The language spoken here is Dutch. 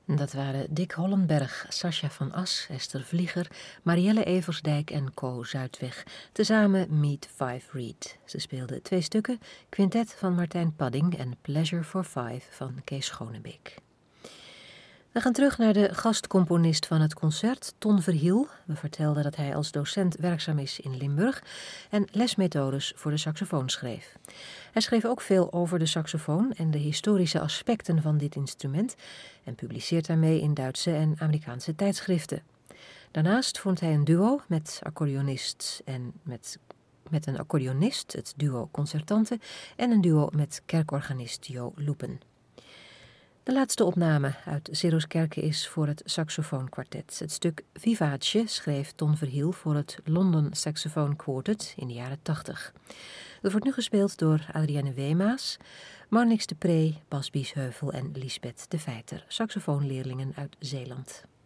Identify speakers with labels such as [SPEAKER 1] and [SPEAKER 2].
[SPEAKER 1] Dat waren Dick Hollenberg, Sascha van As, Esther Vlieger, Marielle Eversdijk en Co Zuidweg. Tezamen Meet Five Reed. Ze speelden 2 stukken, Quintet van Martijn Padding en Pleasure for Five van Kees Schonebeek. We gaan terug naar de gastcomponist van het concert, Ton Verhiel. We vertelden dat hij als docent werkzaam is in Limburg en lesmethodes voor de saxofoon schreef. Hij schreef ook veel over de saxofoon en de historische aspecten van dit instrument en publiceert daarmee in Duitse en Amerikaanse tijdschriften. Daarnaast vormt hij een duo met een accordeonist, het duo Concertante, en een duo met kerkorganist Jo Loepen. De laatste opname uit Zero's Kerken is voor het saxofoonkwartet. Het stuk Vivace schreef Ton Verhiel voor het London Saxophone Quartet in de jaren 80. Het wordt nu gespeeld door Adrienne Weemaas, Marnix de Pre, Bas Biesheuvel en Lisbeth de Vijter, saxofoonleerlingen uit Zeeland.